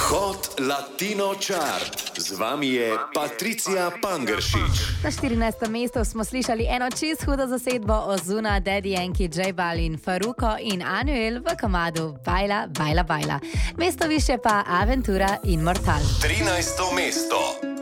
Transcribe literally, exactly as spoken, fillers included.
Hot Latino Chart. Z vami je Patricia Pangeršič. Na štirinajstem mestu smo slišali eno čist hudo zasedbo Ozuna, Daddy Yankee, J Balvin, Farruko in Anuel v komadu Baila, Baila, Baila. Mesto više pa Aventura in Mortal. trinajsto mesto.